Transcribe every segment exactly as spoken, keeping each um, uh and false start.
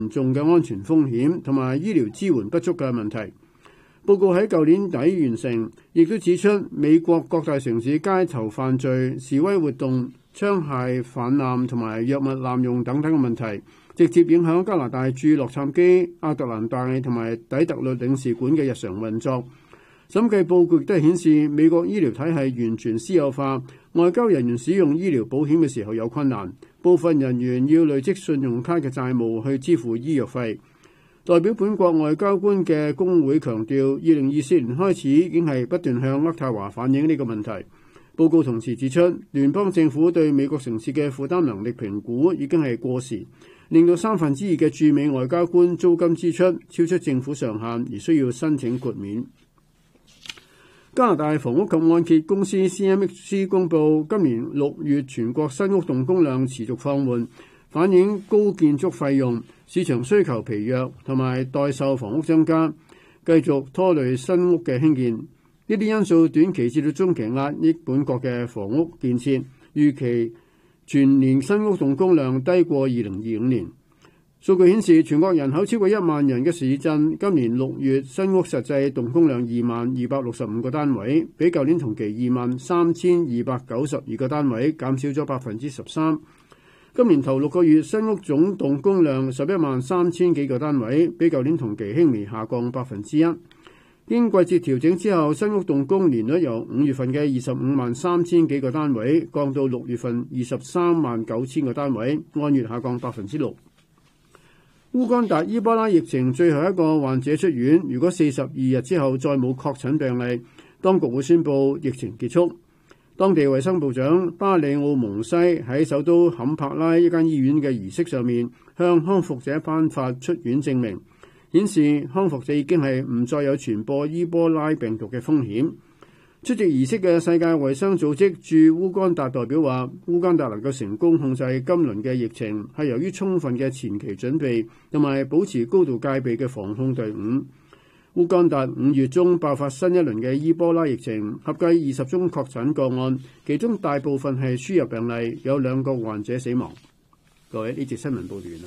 嚴重嘅安全風險同埋醫療支援不足嘅問題。報告喺舊年底完成，亦都指出美國各大城市街頭犯罪、示威活動、槍械氾濫同埋藥物濫用等等嘅問題，直接影響加拿大駐洛杉磯、亞特蘭大同埋底特律領事館嘅日常運作。審計報告亦都係顯示美國醫療體系完全私有化，外交人員使用醫療保險嘅時候有困難，部分人員要累積信用卡嘅債務去支付醫藥費。代表本國外交官嘅工會強調，二零二四年開始已經係不斷向渥太華反映呢個問題。報告同時指出，聯邦政府對美國城市嘅負擔能力評估已經係過時，令到三分之二嘅駐美外交官租金支出超出政府上限，而需要申請豁免。加拿大房屋及按揭公司 C M H C 公佈，今年六月全國新屋動工量持續放緩，反映高建築費用、市場需求疲弱同埋待售房屋增加，繼續拖累新屋嘅興建。呢啲因素短期至到中期壓抑本國嘅房屋建設，預期全年新屋動工量低過二零二五年。數據顯示，全國人口超過一萬人嘅市鎮，今年六月新屋實際動工量二萬二百六十五個單位，比舊年同期二萬三千二百九十二個單位減少咗百分之十三。今年頭六個月新屋總動工量十一萬三千幾個單位，比舊年同期輕微下降百分之一。經季節調整之後，新屋動工年率由五月份嘅二十五萬三千幾個單位降到六月份二十三萬九千個單位，按月下降百分之六。烏干達伊波拉疫情最後一個患者出院，如果四十二日之後再冇確診病例，當局會宣布疫情結束。當地衛生部長巴里奧蒙西喺首都坎帕拉一間醫院嘅儀式上面，向康復者頒發出院證明，顯示康復者已經係唔再有傳播伊波拉病毒嘅風險。出席儀式嘅世界衛生組織駐烏干達代表話，烏干達能夠成功控制今輪嘅疫情，係由於充分嘅前期準備同埋保持高度戒備嘅防控隊伍。烏干達五月中爆發新一輪嘅伊波拉疫情，合計二十宗確診個案，其中大部分係輸入病例，有兩個患者死亡。各位，呢節新聞報道完啦。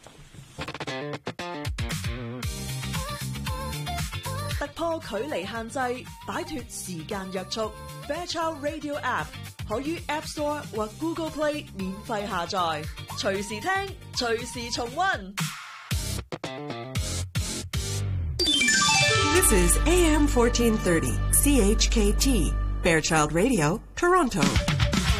突破距離限制，擺脫時間約束。Fairchild Radio App 可於 App Store 或 Google Play 免費下載，隨時聽，隨時重溫。 This is A M fourteen thirty C H K T Fairchild Radio, Toronto.